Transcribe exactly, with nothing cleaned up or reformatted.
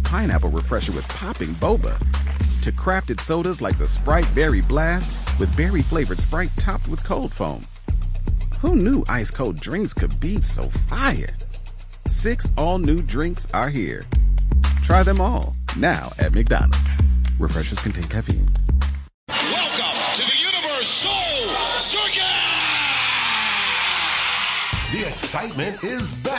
pineapple refresher with popping boba, to crafted sodas like the Sprite Berry Blast with berry-flavored Sprite topped with cold foam. Who knew ice-cold drinks could be so fire? Six all-new drinks are here. Try them all, now at McDonald's. Refreshers contain caffeine. Welcome to the Universal Circus! The excitement is back.